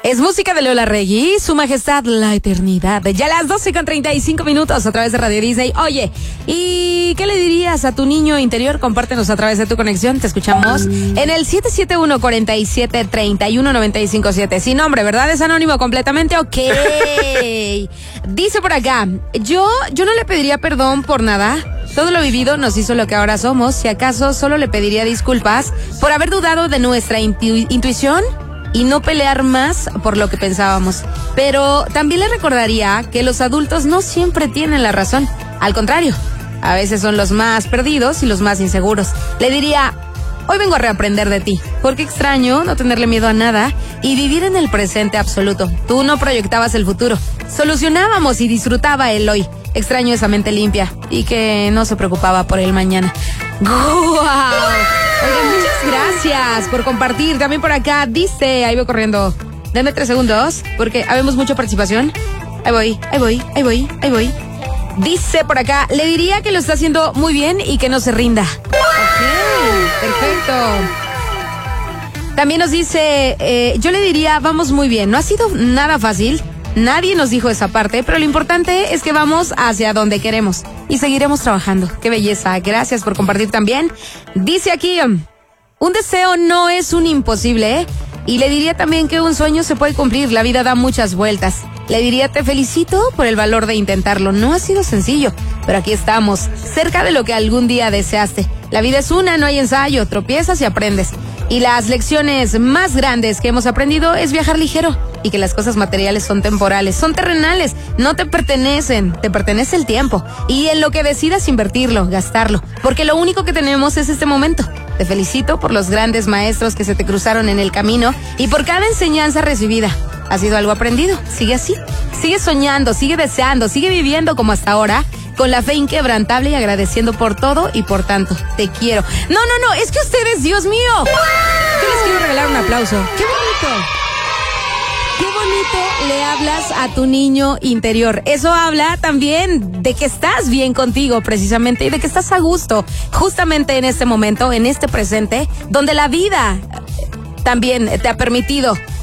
Es música de Lola Regui, Su Majestad la Eternidad. Ya las 12:35 a través de Radio Disney. Oye, ¿y qué le dirías a tu niño interior? Compártenos a través de tu conexión. Te escuchamos en el 771-47-31-957. Sin nombre, ¿verdad? Es anónimo completamente. Ok. Dice por acá, yo no le pediría perdón por nada. Todo lo vivido nos hizo lo que ahora somos. Si acaso solo le pediría disculpas por haber dudado de nuestra intuición y no pelear más por lo que pensábamos. Pero también le recordaría que los adultos no siempre tienen la razón. Al contrario, a veces son los más perdidos y los más inseguros. Le diría, hoy vengo a reaprender de ti, porque extraño no tenerle miedo a nada y vivir en el presente absoluto. Tú no proyectabas el futuro, solucionábamos y disfrutaba el hoy. Extraño esa mente limpia y que no se preocupaba por el mañana. ¡Guau! Oigan, muchas gracias por compartir. También por acá dice, ahí voy corriendo. Denme 3 segundos, porque habemos mucha participación. Ahí voy. Dice por acá, le diría que lo está haciendo muy bien y que no se rinda. Ok, perfecto. También nos dice, yo le diría, vamos muy bien. No ha sido nada fácil. Nadie nos dijo esa parte, pero lo importante es que vamos hacia donde queremos y seguiremos trabajando. ¡Qué belleza! Gracias por compartir también. Dice aquí, un deseo no es un imposible, ¿eh? Y le diría también que un sueño se puede cumplir, la vida da muchas vueltas. Le diría, te felicito por el valor de intentarlo. No ha sido sencillo, pero aquí estamos, cerca de lo que algún día deseaste. La vida es una, no hay ensayo, tropiezas y aprendes. Y las lecciones más grandes que hemos aprendido es viajar ligero y que las cosas materiales son temporales, son terrenales, no te pertenecen, te pertenece el tiempo. Y en lo que decidas invertirlo, gastarlo, porque lo único que tenemos es este momento. Te felicito por los grandes maestros que se te cruzaron en el camino y por cada enseñanza recibida. Ha sido algo aprendido, sigue así, sigue soñando, sigue deseando, sigue viviendo como hasta ahora, con la fe inquebrantable y agradeciendo por todo y por tanto. Te quiero. No, es que ustedes, Dios mío. Yo les quiero regalar un aplauso. ¡Qué bonito! ¡Qué bonito le hablas a tu niño interior! Eso habla también de que estás bien contigo, precisamente, y de que estás a gusto, justamente en este momento, en este presente, donde la vida también te ha permitido